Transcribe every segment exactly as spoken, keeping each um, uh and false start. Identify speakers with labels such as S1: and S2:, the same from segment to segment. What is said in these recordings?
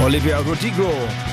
S1: Olivia Rodrigo.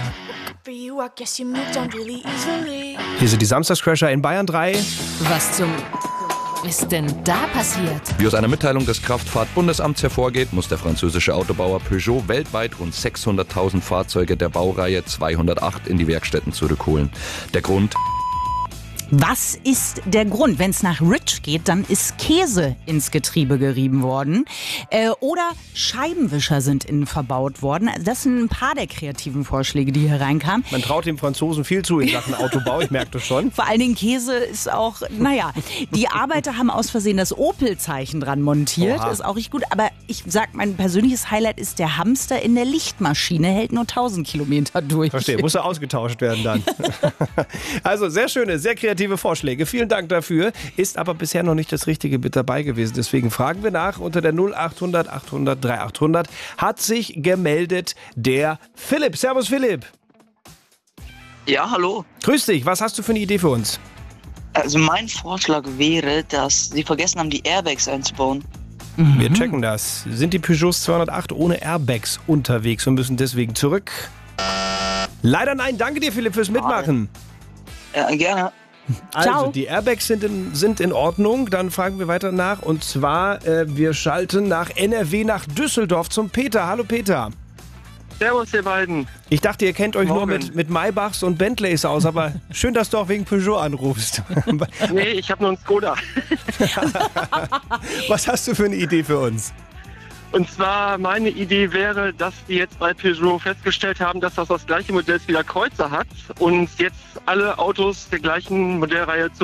S1: Hier sind die Samstagscrasher in Bayern drei.
S2: Was zum ist denn da passiert?
S3: Wie aus einer Mitteilung des Kraftfahrtbundesamts hervorgeht, muss der französische Autobauer Peugeot weltweit rund sechshunderttausend Fahrzeuge der Baureihe zweihundertacht in die Werkstätten zurückholen. Der Grund:
S4: Was ist der Grund? Wenn es nach Rich geht, dann ist Käse ins Getriebe gerieben worden. Äh, oder Scheibenwischer sind innen verbaut worden. Also das sind ein paar der kreativen Vorschläge, die hier reinkamen.
S1: Man traut dem Franzosen viel zu in Sachen Autobau, ich merke das schon.
S4: Vor allen Dingen Käse ist auch, naja, die Arbeiter haben aus Versehen das Opel-Zeichen dran montiert.
S1: Oha.
S4: Ist auch nicht gut. Aber ich sag, mein persönliches Highlight ist der Hamster in der Lichtmaschine. Hält nur tausend Kilometer durch.
S1: Verstehe, muss er ausgetauscht werden dann. Also sehr schöne, sehr kreative Vorschläge. Vielen Dank dafür. Ist aber bisher noch nicht das Richtige mit dabei gewesen. Deswegen fragen wir nach. Unter der null achthundert achthundert dreitausendachthundert hat sich gemeldet der Philipp. Servus Philipp.
S5: Ja, hallo.
S1: Grüß dich. Was hast du für eine Idee für uns?
S5: Also mein Vorschlag wäre, dass Sie vergessen haben, die Airbags einzubauen.
S4: Mhm.
S1: Wir checken das. Sind die Peugeots zweihundertacht ohne Airbags unterwegs und müssen deswegen zurück? Leider nein. Danke dir, Philipp, fürs Mitmachen.
S5: Ja, gerne.
S1: Also,
S4: Ciao.
S1: die Airbags sind in, sind in Ordnung. Dann fragen wir weiter nach. Und zwar, äh, wir schalten nach N R W, nach Düsseldorf zum Peter. Hallo Peter.
S6: Servus, ihr beiden.
S1: Ich dachte, ihr kennt euch nur
S6: Morgen.
S1: mit, mit Maybachs und Bentleys aus, aber schön, dass du auch wegen Peugeot anrufst.
S6: Nee, ich habe nur einen Skoda.
S1: Was hast du für eine Idee für uns?
S6: Und zwar, meine Idee wäre, dass die jetzt bei Peugeot festgestellt haben, dass das das gleiche Modell wie der Kreuzer hat und jetzt alle Autos der gleichen Modellreihe zu